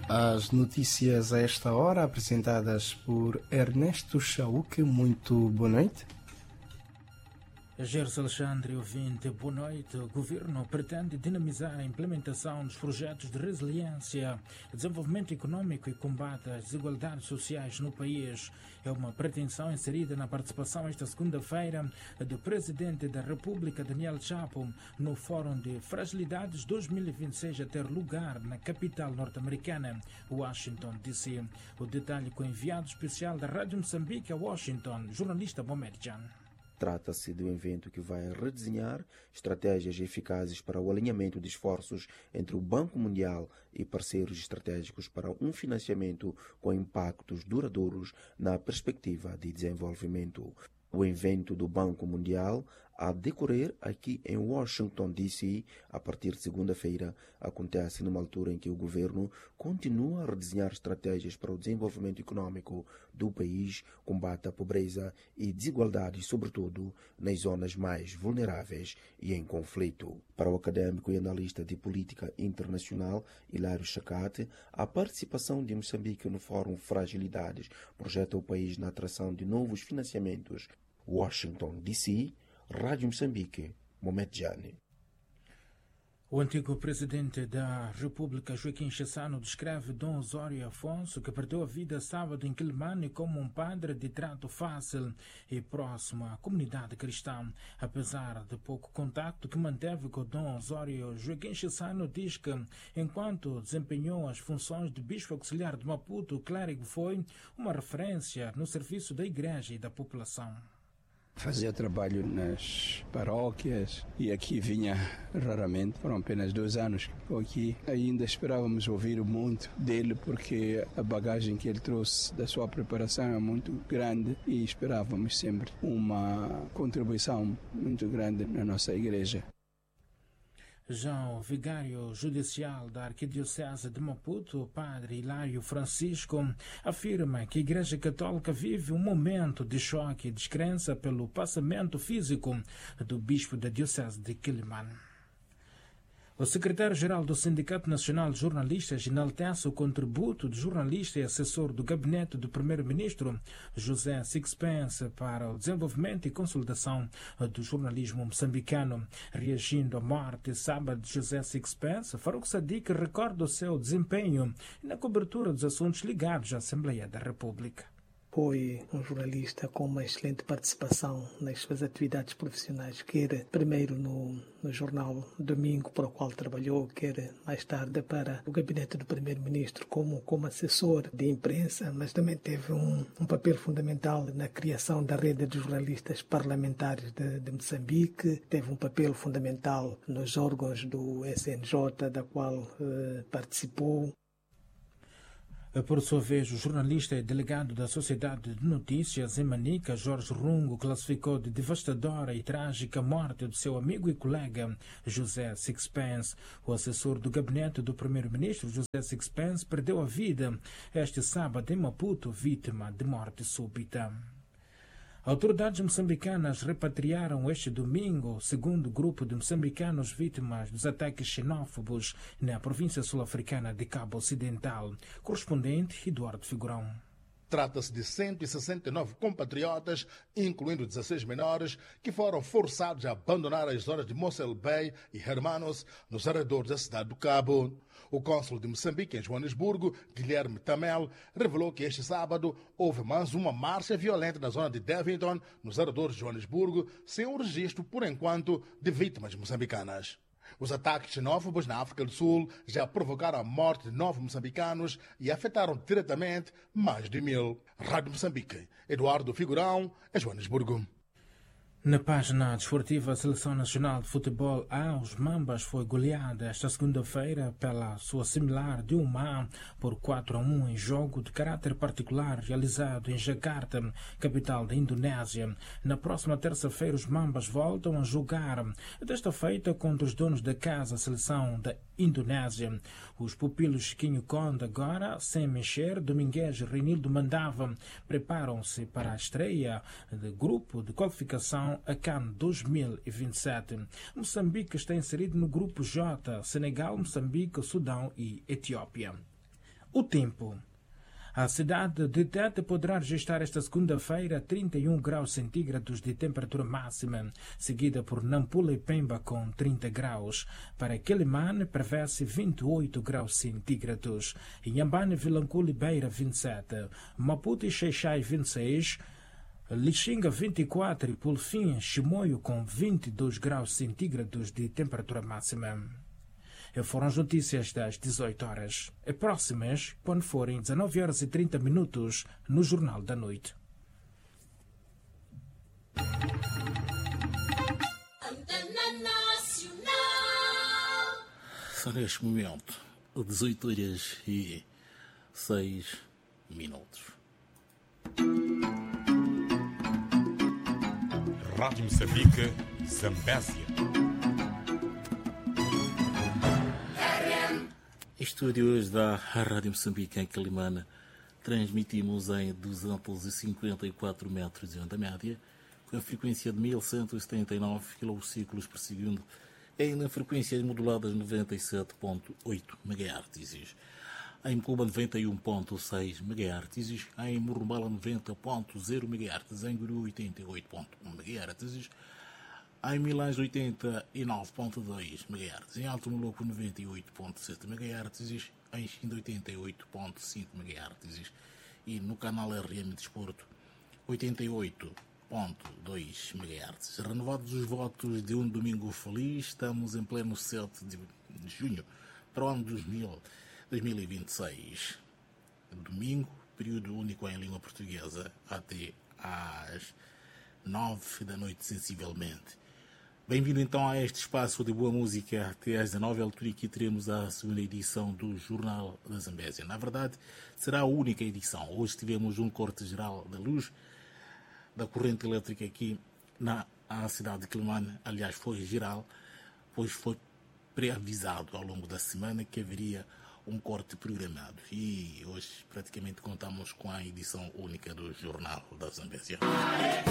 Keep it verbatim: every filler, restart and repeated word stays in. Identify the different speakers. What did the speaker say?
Speaker 1: As notícias a esta hora apresentadas por Ernesto Chauque. Muito boa noite.
Speaker 2: Gerson Alexandre, ouvinte, boa noite. O governo pretende dinamizar a implementação dos projetos de resiliência, desenvolvimento econômico e combate às desigualdades sociais no país. É uma pretensão inserida na participação esta segunda-feira do Presidente da República, Daniel Chapo, no Fórum de Fragilidades dois mil e vinte e seis a ter lugar na capital norte-americana, Washington, D C. O detalhe com o enviado especial da Rádio Moçambique a Washington, jornalista Mohamed Jan.
Speaker 3: Trata-se de um evento que vai redesenhar estratégias eficazes para o alinhamento de esforços entre o Banco Mundial e parceiros estratégicos para um financiamento com impactos duradouros na perspectiva de desenvolvimento. O evento do Banco Mundial a decorrer aqui em Washington, D C, a partir de segunda-feira, acontece numa altura em que o governo continua a redesenhar estratégias para o desenvolvimento econômico do país, combate à pobreza e desigualdades, sobretudo nas zonas mais vulneráveis e em conflito. Para o académico e analista de política internacional Hilário Chacate, a participação de Moçambique no Fórum Fragilidades projeta o país na atração de novos financiamentos. Washington, D C, Rádio Moçambique, Mohamed Jani.
Speaker 2: O antigo presidente da República, Joaquim Chissano, descreve Dom Osório Afonso, que perdeu a vida sábado em Quilimane, como um padre de trato fácil e próximo à comunidade cristã. Apesar de pouco contato que manteve com Dom Osório, Joaquim Chissano diz que, enquanto desempenhou as funções de bispo auxiliar de Maputo, o clérigo foi uma referência no serviço da igreja e da população.
Speaker 4: Fazia trabalho nas paróquias e aqui vinha raramente. Foram apenas dois anos que estou aqui. Ainda esperávamos ouvir muito dele porque a bagagem que ele trouxe da sua preparação é muito grande e esperávamos sempre uma contribuição muito grande na nossa igreja.
Speaker 2: Já o vigário judicial da Arquidiocese de Maputo, o padre Hilário Francisco, afirma que a Igreja Católica vive um momento de choque e descrença pelo passamento físico do bispo da Diocese de Quilimane. O secretário-geral do Sindicato Nacional de Jornalistas enaltece o contributo de jornalista e assessor do gabinete do primeiro-ministro, José Sixpence, para o desenvolvimento e consolidação do jornalismo moçambicano. Reagindo à morte sábado de José Sixpence, Farouk Sadiq recorda o seu desempenho na cobertura dos assuntos ligados à Assembleia da República.
Speaker 5: Foi um jornalista com uma excelente participação nas suas atividades profissionais, quer primeiro no, no jornal Domingo, para o qual trabalhou, quer mais tarde para o gabinete do primeiro-ministro como, como assessor de imprensa, mas também teve um, um papel fundamental na criação da rede de jornalistas parlamentares de, de Moçambique, teve um papel fundamental nos órgãos do S N J, da qual eh, participou.
Speaker 2: Por sua vez, o jornalista e delegado da Sociedade de Notícias em Manica, Jorge Rungo, classificou de devastadora e trágica a morte do seu amigo e colega José Sixpence. O assessor do gabinete do primeiro-ministro, José Sixpence, perdeu a vida este sábado em Maputo, vítima de morte súbita. Autoridades moçambicanas repatriaram este domingo o segundo grupo de moçambicanos vítimas dos ataques xenófobos na província sul-africana de Cabo Ocidental. Correspondente Eduardo Figurão.
Speaker 6: Trata-se de cento e sessenta e nove compatriotas, incluindo dezesseis menores, que foram forçados a abandonar as zonas de Mossel Bay e Hermanos, nos arredores da cidade do Cabo. O cônsul de Moçambique em Joanesburgo, Guilherme Tamel, revelou que este sábado houve mais uma marcha violenta na zona de Devonton, nos arredores de Joanesburgo, sem um registro, por enquanto, de vítimas moçambicanas. Os ataques xenófobos na África do Sul já provocaram a morte de nove moçambicanos e afetaram diretamente mais de mil. Rádio Moçambique, Eduardo Figurão, em Joanesburgo.
Speaker 2: Na página desportiva, a Seleção Nacional de Futebol A, os Mambas, foi goleada esta segunda-feira pela sua similar de Oman por quatro a um em jogo de caráter particular realizado em Jakarta, capital da Indonésia. Na próxima terça-feira, os Mambas voltam a jogar, desta feita contra os donos da casa, a Seleção da Indonésia. Os pupilos Chiquinho Conde, agora sem mexer, Domingues e Reinildo Mandava, preparam-se para a estreia de grupo de qualificação a CAN dois mil e vinte e sete. Moçambique está inserido no grupo J, Senegal, Moçambique, Sudão e Etiópia. O tempo. A cidade de Tete poderá registrar esta segunda-feira trinta e um graus centígrados de temperatura máxima, seguida por Nampula e Pemba com trinta graus. Para Quelimane, prevê-se vinte e oito graus centígrados. Inhambane, Vilanculo e Beira, vinte e sete. Maputo e Xai-Xai, vinte e seis. Lixinga, vinte e quatro. E por fim, Chimoio com vinte e dois graus centígrados de temperatura máxima. Foram as notícias das dezoito horas. E próximas, quando forem dezenove horas e trinta minutos, no Jornal da Noite.
Speaker 7: São neste momento dezoito horas e seis minutos.
Speaker 8: Rádio Moçambique, Zambésia.
Speaker 7: Estúdios da Rádio Moçambique em Quelimane, transmitimos em duzentos e cinquenta e quatro metros de onda média, com a frequência de mil cento e setenta e nove quilociclos por segundo, e na frequências moduladas noventa e sete ponto oito megahertz, em Cuba noventa e um ponto seis megahertz, em Morumbala noventa ponto zero megahertz, em Guru oitenta e oito ponto um megahertz, em Milães oitenta e nove ponto dois megahertz, em Alto Moloco noventa e oito ponto sete megahertz, em Xinda oitenta e oito ponto cinco megahertz e no canal R M Desporto oitenta e oito ponto dois megahertz. Renovados os votos de um domingo feliz, estamos em pleno sete de junho para o ano dois mil e vinte e seis. Domingo, período único em língua portuguesa, até às nove da noite sensivelmente. Bem-vindo então a este espaço de boa música até às dezenove, altura que teremos a segunda edição do Jornal da Zambésia. Na verdade, será a única edição. Hoje tivemos um corte geral da luz, da corrente elétrica aqui na a cidade de Quelimane. Aliás, foi geral, pois foi pré-avisado ao longo da semana que haveria um corte programado. E hoje praticamente contamos com a edição única do Jornal da Zambésia.